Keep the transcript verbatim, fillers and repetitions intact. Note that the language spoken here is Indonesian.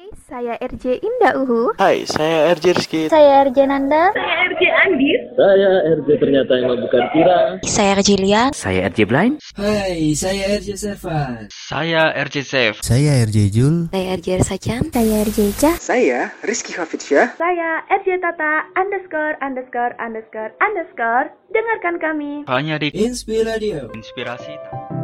Hai, saya R J Indah Uhu. Hai, saya R J Rizky. Saya R J Nanda. Saya R J Andis. Saya R J ternyata yang bukan kira. Saya R J Lia. Saya R J Blind. Hai, saya R J Servan. Saya R J Safe. Saya R J Jul. Saya R J Sajan. Saya R J Cah. Saya Rizky Hafidsyah. Saya R J Tata underscore underscore underscore underscore. Dengarkan kami hanya di Inspiradio. Inspirasi.